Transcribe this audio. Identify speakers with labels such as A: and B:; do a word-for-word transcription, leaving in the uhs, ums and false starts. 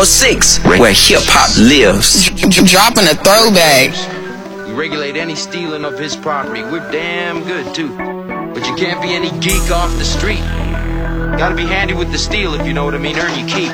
A: six, where hip-hop lives.
B: Dropping a throwback.
C: We regulate any stealing of his property. We're damn good, too. But you can't be any geek off the street. Gotta be handy with the steel, if you know what I mean. Earn your keep.